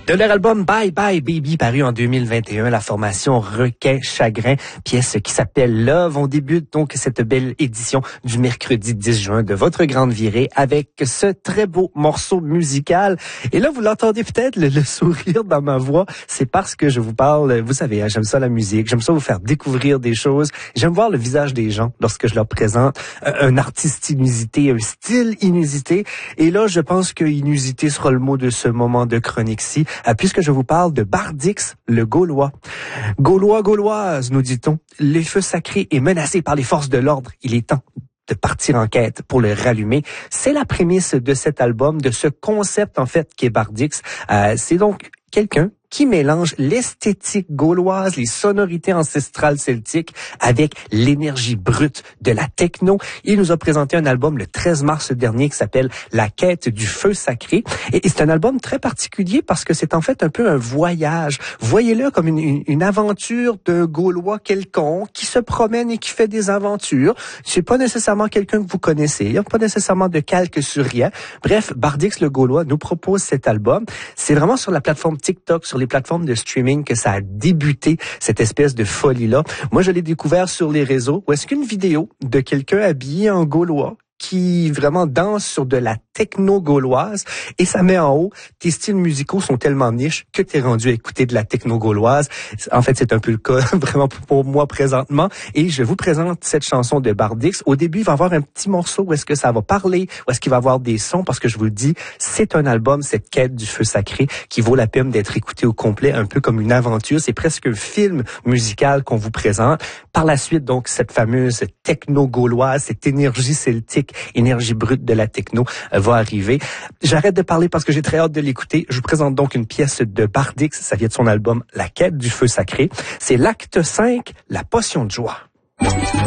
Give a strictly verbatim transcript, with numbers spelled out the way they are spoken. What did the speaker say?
De leur album Bye Bye Baby paru en deux mille vingt et un, la formation Requin Chagrin, pièce qui s'appelle Love. On débute donc cette belle édition du mercredi dix juin de votre grande virée avec ce très beau morceau musical. Et là, vous l'entendez peut-être, le, le sourire dans ma voix, c'est parce que je vous parle, vous savez, hein, j'aime ça la musique, j'aime ça vous faire découvrir des choses, j'aime voir le visage des gens lorsque je leur présente un, un artiste inusité, un style inusité. Et là, je pense que inusité sera le mot de ce moment de chronique-ci. Euh, puisque je vous parle de Bardix, le Gaulois. Gaulois, Gauloise, nous dit-on, le feu sacré est menacé par les forces de l'ordre. Il est temps de partir en quête pour le rallumer. C'est la prémisse de cet album, de ce concept, en fait, qu'est Bardix. Euh, c'est donc quelqu'un qui mélange l'esthétique gauloise, les sonorités ancestrales celtiques avec l'énergie brute de la techno. Il nous a présenté un album le treize mars dernier qui s'appelle La quête du feu sacré. Et, et c'est un album très particulier parce que c'est en fait un peu un voyage. Voyez-le comme une, une, une aventure d'un Gaulois quelconque qui se promène et qui fait des aventures. C'est pas nécessairement quelqu'un que vous connaissez. Il n'y a pas nécessairement de calque sur rien. Bref, Bardix le Gaulois nous propose cet album. C'est vraiment sur la plateforme TikTok, sur les plateformes de streaming que ça a débuté, cette espèce de folie-là. Moi, je l'ai découvert sur les réseaux où est-ce qu'une vidéo de quelqu'un habillé en Gaulois qui vraiment danse sur de la techno gauloise et ça met en haut, tes styles musicaux sont tellement niches que t'es rendu à écouter de la techno gauloise. En fait, c'est un peu le cas vraiment pour moi présentement et je vous présente cette chanson de Bardix. Au début, il va y avoir un petit morceau où est-ce que ça va parler, où est-ce qu'il va y avoir des sons parce que je vous le dis, c'est un album, cette quête du feu sacré qui vaut la peine d'être écouté au complet, un peu comme une aventure. C'est presque un film musical qu'on vous présente. Par la suite, donc, cette fameuse techno gauloise, cette énergie celtique, énergie brute de la techno euh, va arriver. J'arrête de parler parce que j'ai très hâte de l'écouter. Je vous présente donc une pièce de Bardix. Ça vient de son album La quête du feu sacré. C'est l'acte cinq, La potion de joie.